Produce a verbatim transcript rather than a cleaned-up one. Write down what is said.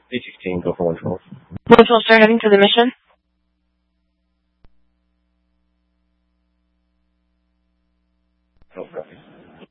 B sixteen, go for one twelve. one twelve, start heading to the mission. Oh, copy.